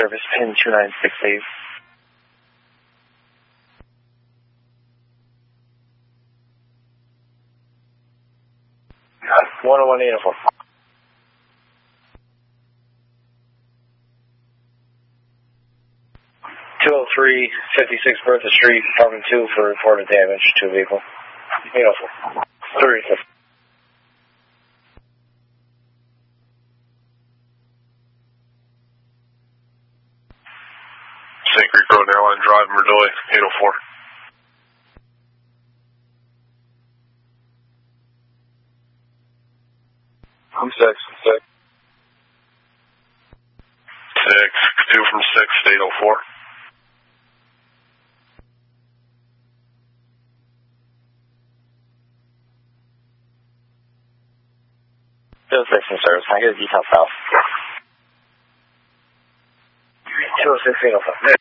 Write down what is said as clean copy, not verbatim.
service, pin 2968. 10184. 203-56 Bertha Street, apartment 2 for reported damage to a vehicle. 804. 36. St. Creek Road, Airline Drive, Merdoli, 804. I'm 6. 2 from 6 to 804. Bill 6 in service. Can I get a detailed south? 206 805.